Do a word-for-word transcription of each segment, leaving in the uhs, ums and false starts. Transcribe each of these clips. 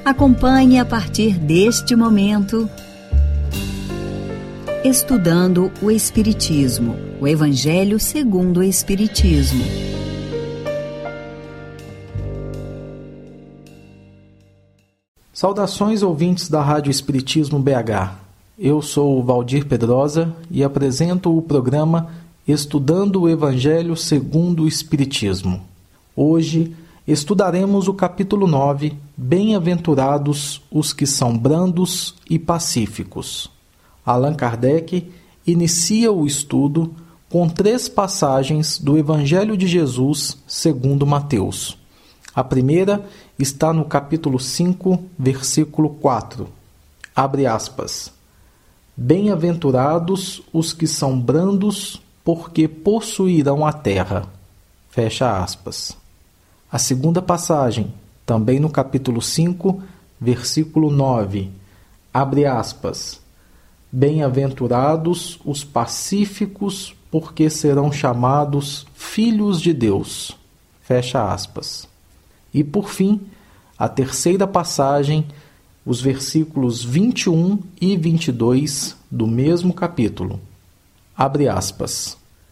Acompanhe a partir deste momento Estudando o Espiritismo, o Evangelho segundo o Espiritismo. Saudações, ouvintes da Rádio Espiritismo B H. Eu sou o Valdir Pedrosa e apresento o programa Estudando o Evangelho segundo o Espiritismo. Hoje estudaremos o capítulo nove, Bem-aventurados os que são brandos e pacíficos. Allan Kardec inicia o estudo com três passagens do Evangelho de Jesus segundo Mateus. A primeira está no capítulo cinco, versículo quatro. Abre aspas. Bem-aventurados os que são brandos, porque possuirão a terra. Fecha aspas. A segunda passagem, também no capítulo cinco, versículo nove. Abre aspas. Bem-aventurados os pacíficos, porque serão chamados filhos de Deus. Fecha aspas. E por fim, a terceira passagem, os versículos vinte e um e vinte e dois do mesmo capítulo. Abre aspas.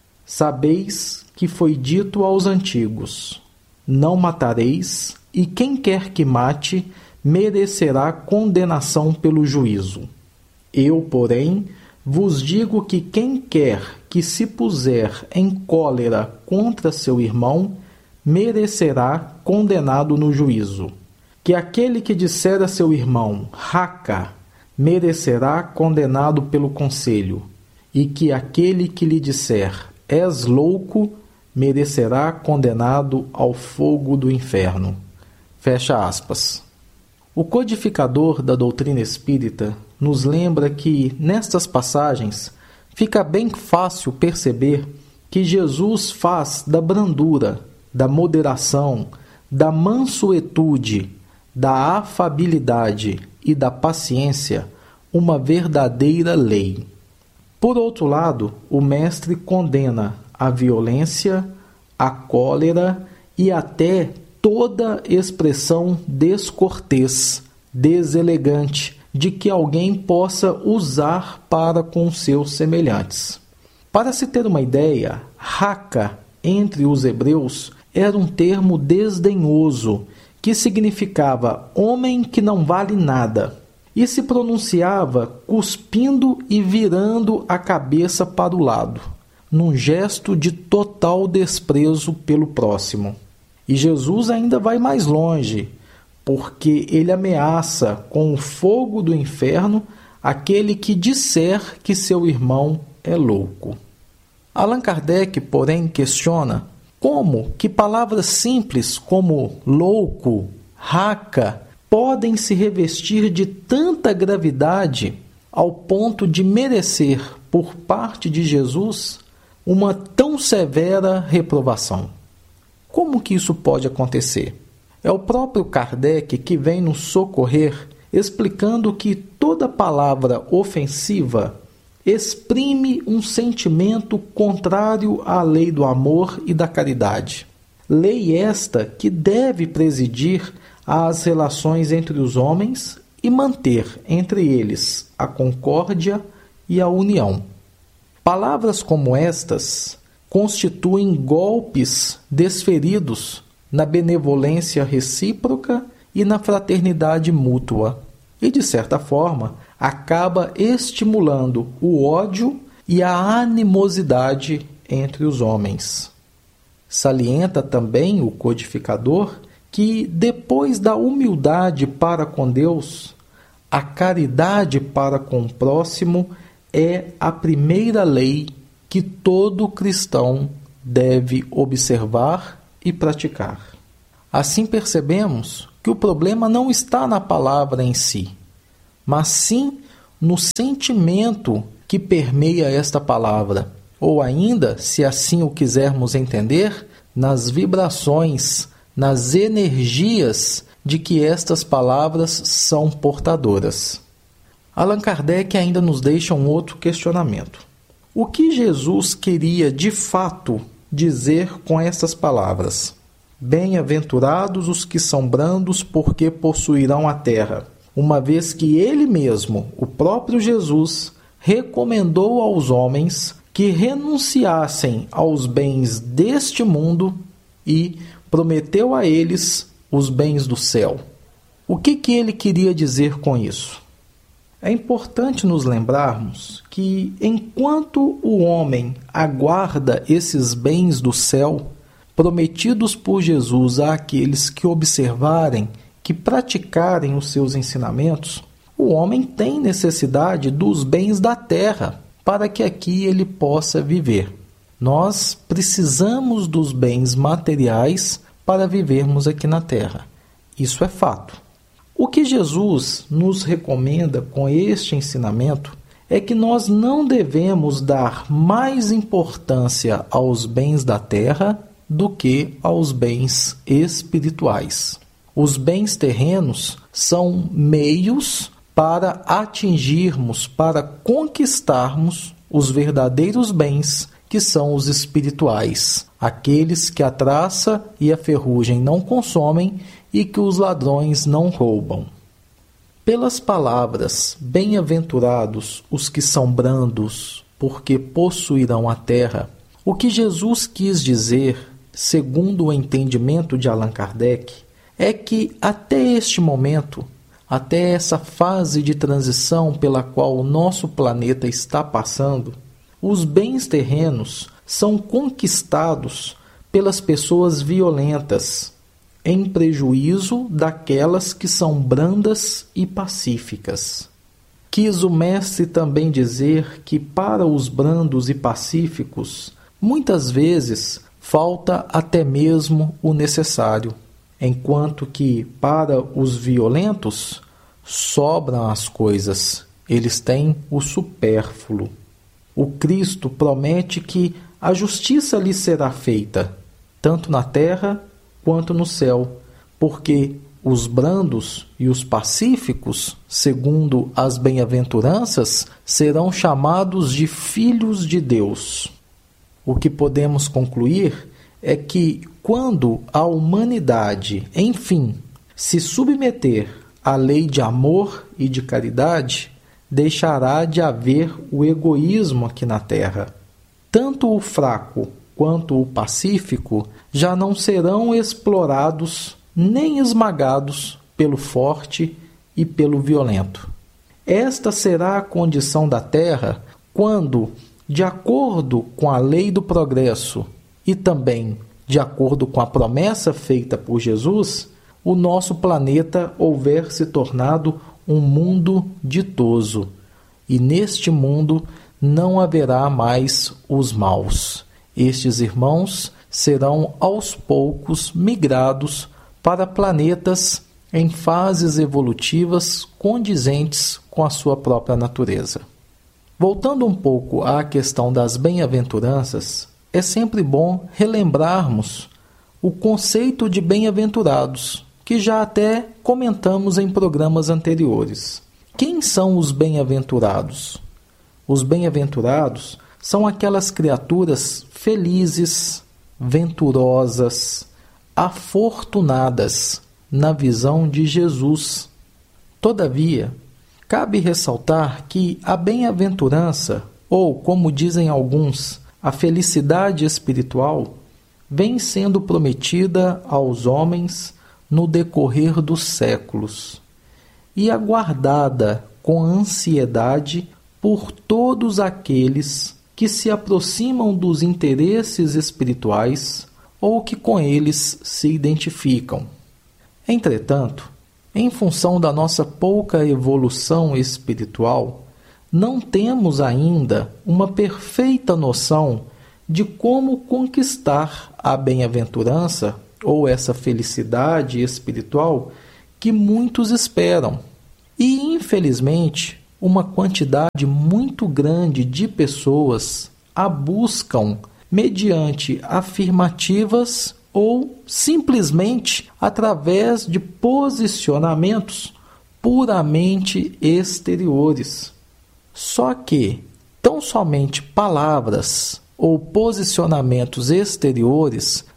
Sabeis que foi dito aos antigos: não matareis, e quem quer que mate, merecerá condenação pelo juízo. Eu, porém, vos digo que quem quer que se puser em cólera contra seu irmão, merecerá condenado no juízo. Que aquele que disser a seu irmão, raca, merecerá condenado pelo conselho, e que aquele que lhe disser, és louco, merecerá condenado ao fogo do inferno. Fecha aspas. O codificador da doutrina espírita nos lembra que, nestas passagens, fica bem fácil perceber que Jesus faz da brandura, da moderação, da mansuetude, da afabilidade e da paciência uma verdadeira lei. Por outro lado, o mestre condena a violência, a cólera e até toda expressão descortês, deselegante, de que alguém possa usar para com seus semelhantes. Para se ter uma ideia, raca, entre os hebreus, era um termo desdenhoso, que significava homem que não vale nada, e se pronunciava cuspindo e virando a cabeça para o lado, num gesto de total desprezo pelo próximo. E Jesus ainda vai mais longe, porque ele ameaça com o fogo do inferno aquele que disser que seu irmão é louco. Allan Kardec, porém, questiona como que palavras simples como louco, raca, podem se revestir de tanta gravidade ao ponto de merecer, por parte de Jesus, uma tão severa reprovação. Como que isso pode acontecer? É o próprio Kardec que vem nos socorrer, explicando que toda palavra ofensiva exprime um sentimento contrário à lei do amor e da caridade. Lei esta que deve presidir às relações entre os homens e manter entre eles a concórdia e a união. Palavras como estas constituem golpes desferidos na benevolência recíproca e na fraternidade mútua, e, de certa forma, acaba estimulando o ódio e a animosidade entre os homens. Salienta também o codificador que, depois da humildade para com Deus, a caridade para com o próximo é a primeira lei que todo cristão deve observar e praticar. Assim percebemos que o problema não está na palavra em si, mas sim no sentimento que permeia esta palavra, ou ainda, se assim o quisermos entender, nas vibrações, nas energias de que estas palavras são portadoras. Allan Kardec ainda nos deixa um outro questionamento. O que Jesus queria de fato dizer com estas palavras? Bem-aventurados os que são brandos, porque possuirão a terra. Uma vez que ele mesmo, o próprio Jesus, recomendou aos homens que renunciassem aos bens deste mundo e prometeu a eles os bens do céu. O que que ele queria dizer com isso? É importante nos lembrarmos que, enquanto o homem aguarda esses bens do céu, prometidos por Jesus àqueles que observarem, que praticarem os seus ensinamentos, o homem tem necessidade dos bens da terra para que aqui ele possa viver. Nós precisamos dos bens materiais para vivermos aqui na terra. Isso é fato. O que Jesus nos recomenda com este ensinamento é que nós não devemos dar mais importância aos bens da terra do que aos bens espirituais. Os bens terrenos são meios para atingirmos, para conquistarmos os verdadeiros bens, que são os espirituais, aqueles que a traça e a ferrugem não consomem e que os ladrões não roubam. Pelas palavras, bem-aventurados os que são brandos, porque possuirão a terra, o que Jesus quis dizer, segundo o entendimento de Allan Kardec, é que até este momento, até essa fase de transição pela qual o nosso planeta está passando, os bens terrenos são conquistados pelas pessoas violentas, em prejuízo daquelas que são brandas e pacíficas. Quis o mestre também dizer que para os brandos e pacíficos, muitas vezes falta até mesmo o necessário, enquanto que para os violentos sobram as coisas, eles têm o supérfluo. O Cristo promete que a justiça lhe será feita, tanto na terra quanto no céu, porque os brandos e os pacíficos, segundo as bem-aventuranças, serão chamados de filhos de Deus. O que podemos concluir é que quando a humanidade, enfim, se submeter à lei de amor e de caridade, deixará de haver o egoísmo aqui na terra. Tanto o fraco quanto o pacífico já não serão explorados nem esmagados pelo forte e pelo violento. Esta será a condição da Terra quando, de acordo com a lei do progresso e também de acordo com a promessa feita por Jesus, o nosso planeta houver se tornado um mundo ditoso, e neste mundo não haverá mais os maus. Estes irmãos serão aos poucos migrados para planetas em fases evolutivas condizentes com a sua própria natureza. Voltando um pouco à questão das bem-aventuranças, é sempre bom relembrarmos o conceito de bem-aventurados, que já até comentamos em programas anteriores. Quem são os bem-aventurados? Os bem-aventurados são aquelas criaturas felizes, venturosas, afortunadas na visão de Jesus. Todavia, cabe ressaltar que a bem-aventurança, ou como dizem alguns, a felicidade espiritual, vem sendo prometida aos homens no decorrer dos séculos e aguardada com ansiedade por todos aqueles que se aproximam dos interesses espirituais ou que com eles se identificam. Entretanto, em função da nossa pouca evolução espiritual, não temos ainda uma perfeita noção de como conquistar a bem-aventurança ou essa felicidade espiritual que muitos esperam. E, infelizmente, uma quantidade muito grande de pessoas a buscam mediante afirmativas ou simplesmente através de posicionamentos puramente exteriores. Só que tão somente palavras ou posicionamentos exteriores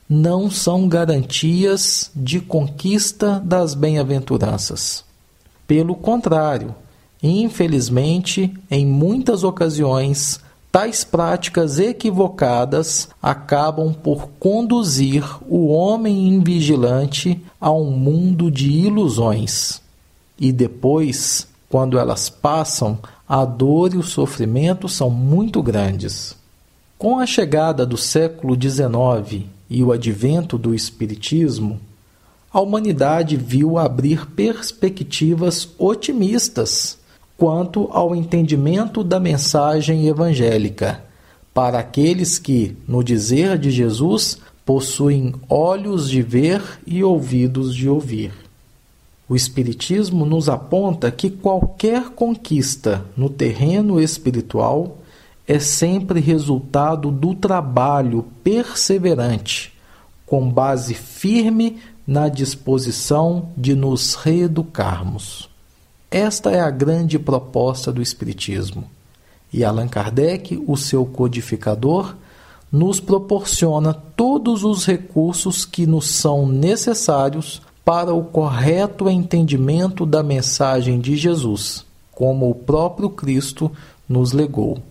não são garantias de conquista das bem-aventuranças. Pelo contrário, infelizmente, em muitas ocasiões, tais práticas equivocadas acabam por conduzir o homem invigilante a um mundo de ilusões. E depois, quando elas passam, a dor e o sofrimento são muito grandes. Com a chegada do século dezenove e o advento do Espiritismo, a humanidade viu abrir perspectivas otimistas quanto ao entendimento da mensagem evangélica, para aqueles que, no dizer de Jesus, possuem olhos de ver e ouvidos de ouvir. O Espiritismo nos aponta que qualquer conquista no terreno espiritual é sempre resultado do trabalho perseverante, com base firme na disposição de nos reeducarmos. Esta é a grande proposta do Espiritismo. E Allan Kardec, o seu codificador, nos proporciona todos os recursos que nos são necessários para o correto entendimento da mensagem de Jesus, como o próprio Cristo nos legou.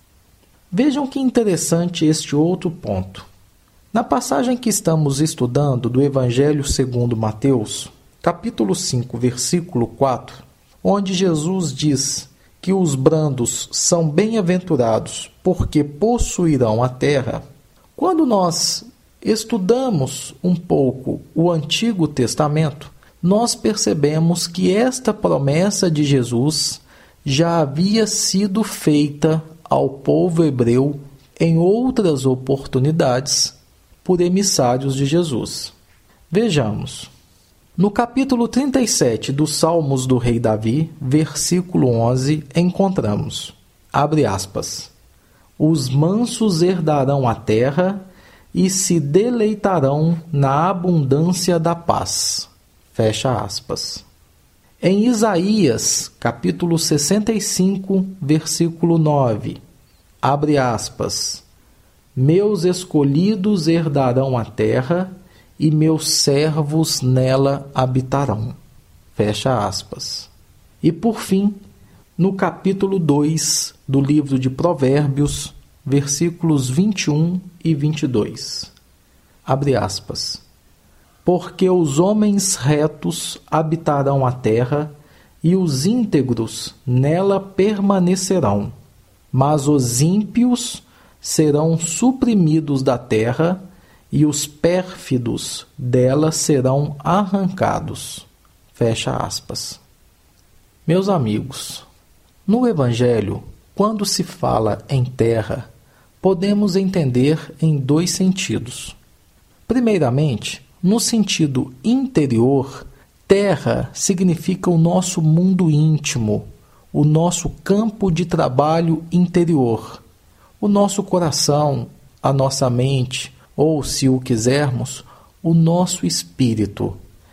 Vejam que interessante este outro ponto. Na passagem que estamos estudando do Evangelho segundo Mateus, capítulo cinco, versículo quatro, onde Jesus diz que os brandos são bem-aventurados porque possuirão a terra, quando nós estudamos um pouco o Antigo Testamento, nós percebemos que esta promessa de Jesus já havia sido feita ao povo hebreu em outras oportunidades por emissários de Jesus. Vejamos. No capítulo trinta e sete dos Salmos do Rei Davi, versículo onze, encontramos, abre aspas, os mansos herdarão a terra e se deleitarão na abundância da paz. Fecha aspas. Em Isaías, capítulo sessenta e cinco, versículo nove, abre aspas, meus escolhidos herdarão a terra e meus servos nela habitarão. Fecha aspas. E por fim, no capítulo dois do livro de Provérbios, versículos vinte e um e vinte e dois. Abre aspas. Porque os homens retos habitarão a terra e os íntegros nela permanecerão, mas os ímpios serão suprimidos da terra e os pérfidos dela serão arrancados. Fecha aspas. Meus amigos, no Evangelho, quando se fala em terra, podemos entender em dois sentidos. Primeiramente, no sentido interior, terra significa o nosso mundo íntimo, o nosso campo de trabalho interior, o nosso coração, a nossa mente, ou, se o quisermos, o nosso espírito.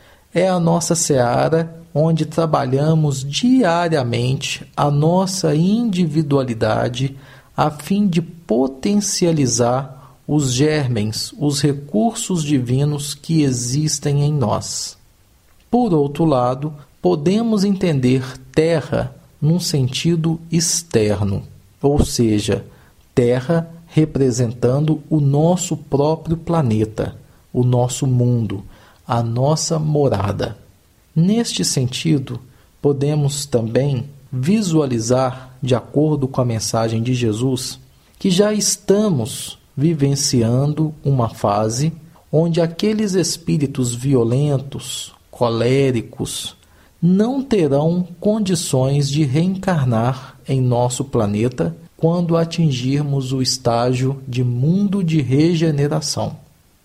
É a nossa seara onde trabalhamos diariamente a nossa individualidade a fim de potencializar os germens, os recursos divinos que existem em nós. Por outro lado, podemos entender terra num sentido externo, ou seja, terra representando o nosso próprio planeta, o nosso mundo, a nossa morada. Neste sentido, podemos também visualizar, de acordo com a mensagem de Jesus, que já estamos vivenciando uma fase onde aqueles espíritos violentos, coléricos, não terão condições de reencarnar em nosso planeta quando atingirmos o estágio de mundo de regeneração.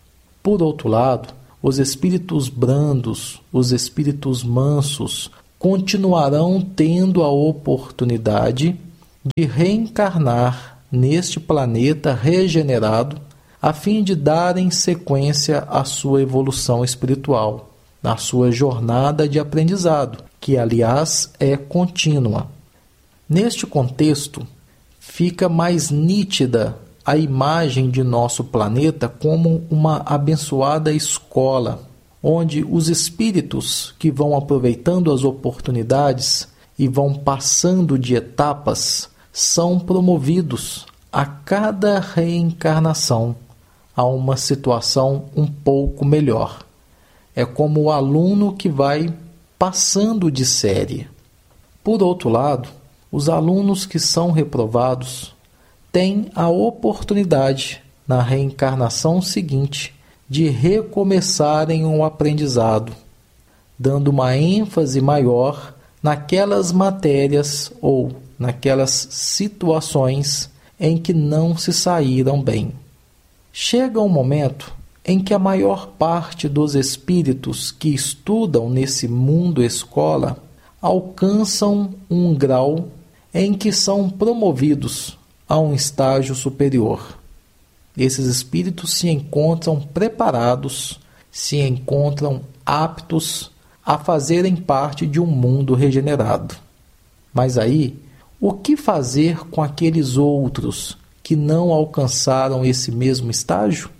Por outro lado, os espíritos brandos, os espíritos mansos, continuarão tendo a oportunidade de reencarnar neste planeta regenerado, a fim de darem sequência à sua evolução espiritual, na sua jornada de aprendizado, que, aliás, é contínua. Neste contexto, fica mais nítida a imagem de nosso planeta como uma abençoada escola, onde os espíritos que vão aproveitando as oportunidades e vão passando de etapas são promovidos a cada reencarnação a uma situação um pouco melhor. É como o aluno que vai passando de série. Por outro lado, os alunos que são reprovados têm a oportunidade, na reencarnação seguinte, de recomeçarem o aprendizado, dando uma ênfase maior naquelas matérias ou naquelas situações em que não se saíram bem. Chega um momento em que a maior parte dos espíritos que estudam nesse mundo escola alcançam um grau em que são promovidos a um estágio superior. Esses espíritos se encontram preparados, se encontram aptos a fazerem parte de um mundo regenerado. Mas aí, o que fazer com aqueles outros que não alcançaram esse mesmo estágio?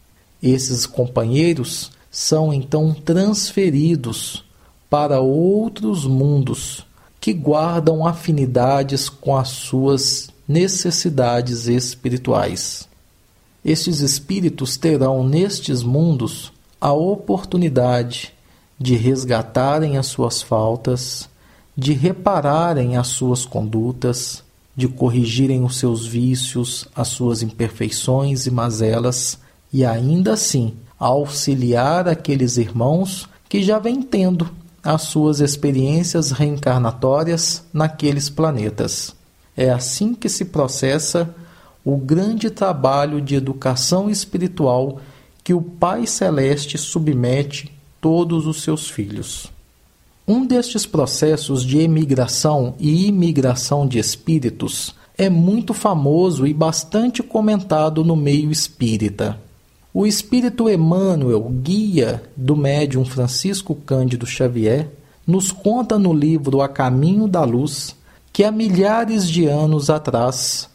Esses companheiros são então transferidos para outros mundos que guardam afinidades com as suas necessidades espirituais. Estes espíritos terão nestes mundos a oportunidade de resgatarem as suas faltas, de repararem as suas condutas, de corrigirem os seus vícios, as suas imperfeições e mazelas, e ainda assim auxiliar aqueles irmãos que já vêm tendo as suas experiências reencarnatórias naqueles planetas. É assim que se processa o grande trabalho de educação espiritual que o Pai Celeste submete todos os seus filhos. Um destes processos de emigração e imigração de espíritos é muito famoso e bastante comentado no meio espírita. O espírito Emmanuel, guia do médium Francisco Cândido Xavier, nos conta no livro A Caminho da Luz que há milhares de anos atrás,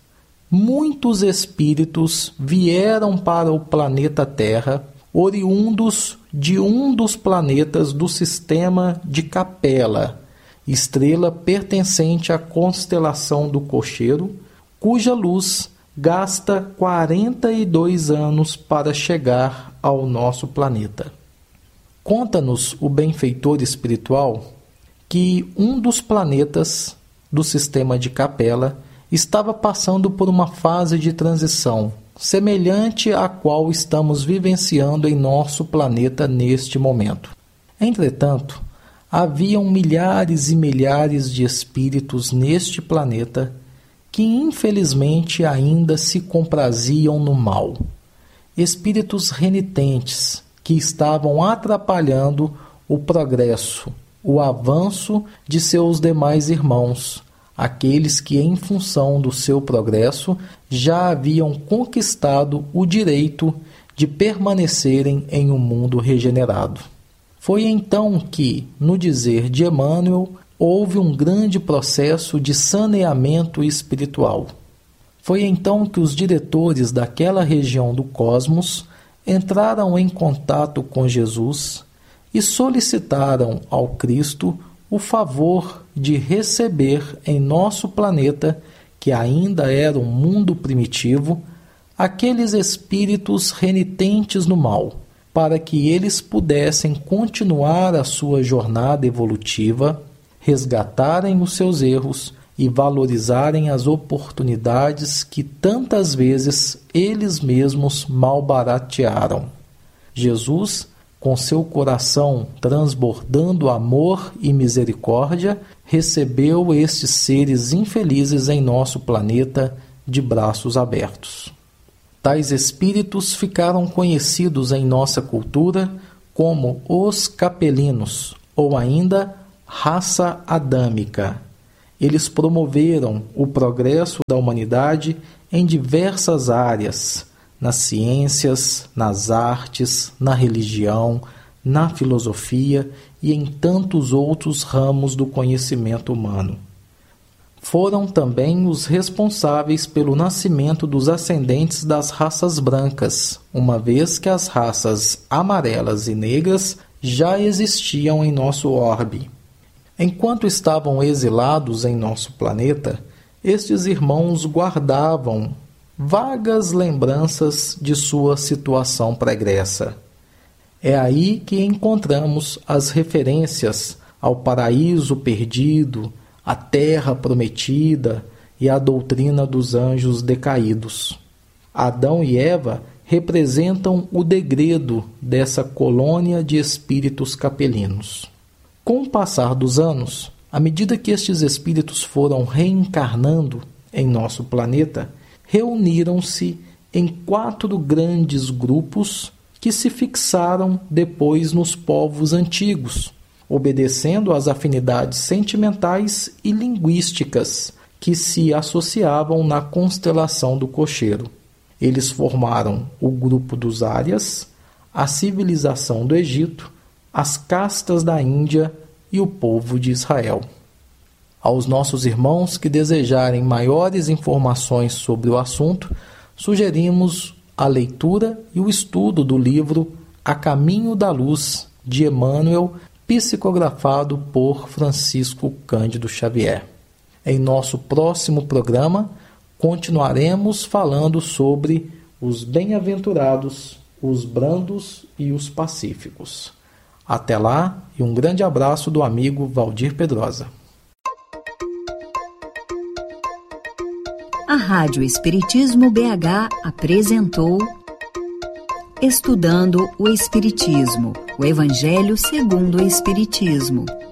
muitos espíritos vieram para o planeta Terra, oriundos de um dos planetas do sistema de Capela, estrela pertencente à constelação do Cocheiro, cuja luz gasta quarenta e dois anos para chegar ao nosso planeta. Conta-nos o benfeitor espiritual que um dos planetas do sistema de Capela estava passando por uma fase de transição, semelhante à qual estamos vivenciando em nosso planeta neste momento. Entretanto, haviam milhares e milhares de espíritos neste planeta que infelizmente ainda se compraziam no mal. Espíritos renitentes que estavam atrapalhando o progresso, o avanço de seus demais irmãos, aqueles que, em função do seu progresso, já haviam conquistado o direito de permanecerem em um mundo regenerado. Foi então que, no dizer de Emmanuel, houve um grande processo de saneamento espiritual. Foi então que os diretores daquela região do cosmos entraram em contato com Jesus e solicitaram ao Cristo o favor de receber em nosso planeta, que ainda era um mundo primitivo, aqueles espíritos renitentes no mal, para que eles pudessem continuar a sua jornada evolutiva, resgatarem os seus erros e valorizarem as oportunidades que tantas vezes eles mesmos malbaratearam. Jesus, com seu coração transbordando amor e misericórdia, recebeu estes seres infelizes em nosso planeta de braços abertos. Tais espíritos ficaram conhecidos em nossa cultura como os capelinos, ou ainda raça adâmica. Eles promoveram o progresso da humanidade em diversas áreas, nas ciências, nas artes, na religião, na filosofia e em tantos outros ramos do conhecimento humano. foram também os responsáveis pelo nascimento dos ascendentes das raças brancas, uma vez que as raças amarelas e negras já existiam em nosso orbe. Enquanto estavam exilados em nosso planeta, estes irmãos guardavam vagas lembranças de sua situação pregressa. É aí que encontramos as referências ao paraíso perdido, a terra prometida e a doutrina dos anjos decaídos. Adão e Eva representam o degredo dessa colônia de espíritos capelinos. Com o passar dos anos, à medida que estes espíritos foram reencarnando em nosso planeta, reuniram-se em quatro grandes grupos que se fixaram depois nos povos antigos, obedecendo às afinidades sentimentais e linguísticas que se associavam na constelação do cocheiro. Eles formaram o grupo dos Árias, a civilização do Egito, as castas da Índia e o povo de Israel. Aos nossos irmãos que desejarem maiores informações sobre o assunto, sugerimos a leitura e o estudo do livro A Caminho da Luz, de Emmanuel, psicografado por Francisco Cândido Xavier. Em nosso próximo programa, continuaremos falando sobre os bem-aventurados, os brandos e os pacíficos. Até lá e um grande abraço do amigo Valdir Pedrosa. A Rádio Espiritismo B H apresentou Estudando o Espiritismo, o Evangelho segundo o Espiritismo.